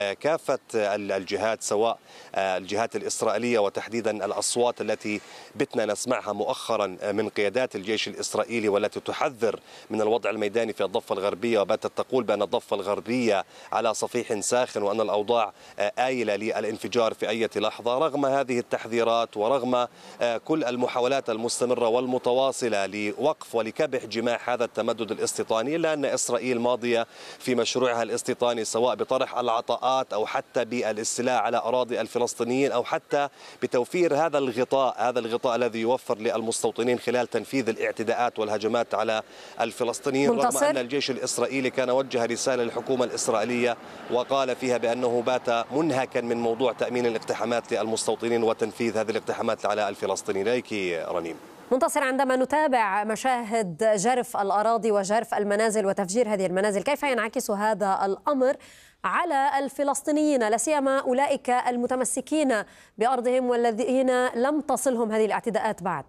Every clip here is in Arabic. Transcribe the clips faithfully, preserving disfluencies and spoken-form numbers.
كافة الجهات، سواء الجهات الإسرائيلية وتحديدا الأصوات التي بتنا نسمعها مؤخرا من قيادات الجيش الإسرائيلي والتي تحذر من الوضع الميداني في الضفة الغربية، وباتت تقول بأن الضفة الغربية على صفيح ساخن وأن الأوضاع آيلة للانفجار في أي لحظة. رغم هذه التحذيرات ورغم كل المحاولات المستمرة والمتواصلة لوقف ولكبح جماح هذا التمدد الاستيطاني، إلا أن إسرائيل ماضية في مشروعها الاستيطاني، سواء بطرح العطاءات أو حتى بالاستيلاء على أراضي الفلسطينيين أو حتى بتوفير هذا الغطاء هذا الغطاء الذي يوفر للمستوطنين خلال تنفيذ الاعتداءات والهجمات على الفلسطينيين. رغم أن الجيش الإسرائيلي كان وجه رسالة للحكومة الإسرائيلية وقال فيها بأنه بات منهكا من موضوع تأمين الاقتحامات للمستوطنين وتنفيذ هذه الاقتحامات على الفلسطينيين. إليك رنيم. منتصر، عندما نتابع مشاهد جرف الأراضي وجرف المنازل وتفجير هذه المنازل، كيف ينعكس هذا الأمر على الفلسطينيين، لا سيما أولئك المتمسكين بأرضهم والذين لم تصلهم هذه الاعتداءات بعد؟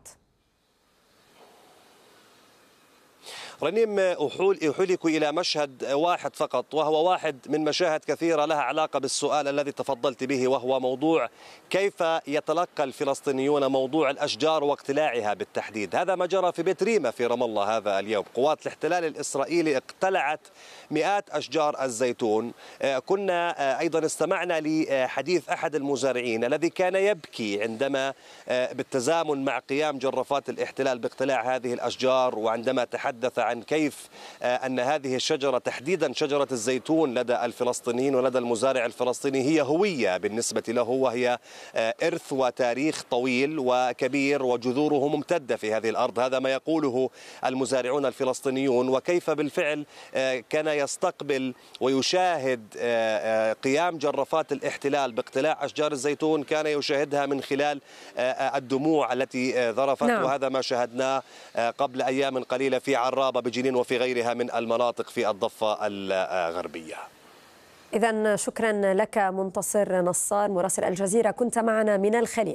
رنيم، أحولك إلى مشهد واحد فقط، وهو واحد من مشاهد كثيرة لها علاقة بالسؤال الذي تفضلت به، وهو موضوع كيف يتلقى الفلسطينيون موضوع الأشجار واقتلاعها بالتحديد. هذا ما جرى في بيت ريمة في رام الله هذا اليوم. قوات الاحتلال الإسرائيلي اقتلعت مئات أشجار الزيتون. كنا أيضا استمعنا لحديث أحد المزارعين الذي كان يبكي عندما بالتزامن مع قيام جرافات الاحتلال باقتلاع هذه الأشجار، وعندما تحدث عن كيف أن هذه الشجرة تحديدا شجرة الزيتون لدى الفلسطينيين ولدى المزارع الفلسطيني هي هوية بالنسبة له، وهي إرث وتاريخ طويل وكبير وجذوره ممتدة في هذه الأرض. هذا ما يقوله المزارعون الفلسطينيون، وكيف بالفعل كان يستقبل ويشاهد قيام جرافات الاحتلال باقتلاع أشجار الزيتون، كان يشاهدها من خلال الدموع التي ذرفت. نعم. وهذا ما شاهدناه قبل أيام قليلة في عرابة بجنين وفي غيرها من المناطق في الضفة الغربية. إذن شكرا لك منتصر نصار مراسل الجزيرة، كنت معنا من الخليل.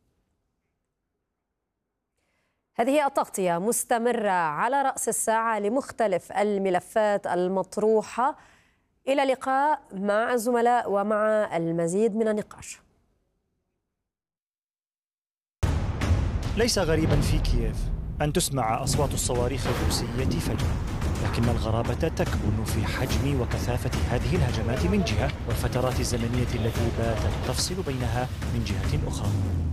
هذه التغطية مستمرة على رأس الساعة لمختلف الملفات المطروحة. إلى اللقاء مع الزملاء ومع المزيد من النقاش. ليس غريبا في كييف أن تسمع أصوات الصواريخ الروسية فجأة، لكن الغرابة تكمن في حجم وكثافة هذه الهجمات من جهة، والفترات الزمنية التي باتت تفصل بينها من جهة أخرى.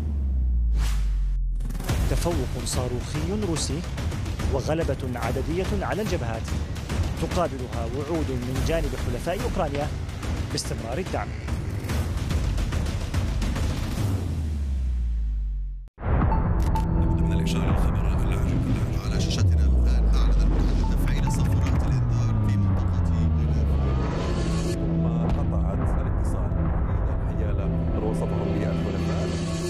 تفوق صاروخي روسي وغلبة عددية على الجبهات، تقابلها وعود من جانب حلفاء أوكرانيا باستمرار الدعم.